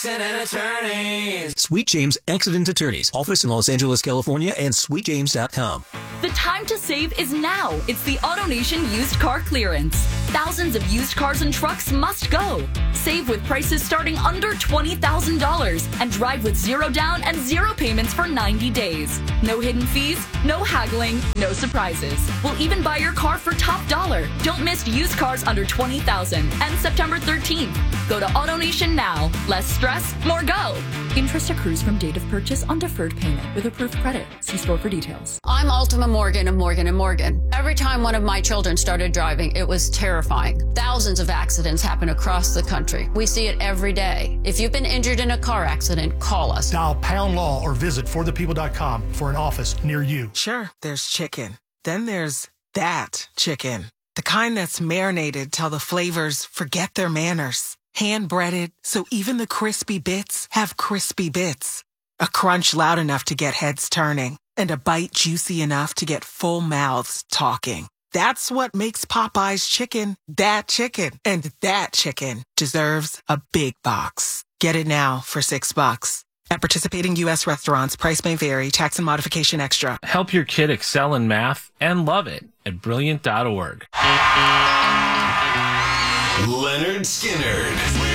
Accident Attorneys. Sweet James Accident Attorneys. Office in Los Angeles, California, and sweetjames.com. The time to save is now. It's the AutoNation used car clearance. Thousands of used cars and trucks must go. Save with prices starting under $20,000 and drive with zero down and zero payments for 90 days. No hidden fees, no haggling, no surprises. We'll even buy your car for top dollar. Don't miss used cars under $20,000 and September 13th. Go to AutoNation now. Less stress, more go. Interest accrues from date of purchase on deferred payment with approved credit. See store for details. I'm Ultima Morgan of Morgan & Morgan. Every time one of my children started driving, it was terrifying. Thousands of accidents happen across the country. We see it every day. If you've been injured in a car accident, call us. Dial pound law or visit forthepeople.com for an office near you. Sure, there's chicken. Then there's that chicken. The kind that's marinated till the flavors forget their manners. Hand-breaded, so even the crispy bits have crispy bits. A crunch loud enough to get heads turning, and a bite juicy enough to get full mouths talking. That's what makes Popeye's chicken, that chicken. And that chicken deserves a big box. Get it now for $6. At participating U.S. restaurants, price may vary, tax and modification extra. Help your kid excel in math and love it at Brilliant.org. Leonard Skinnard.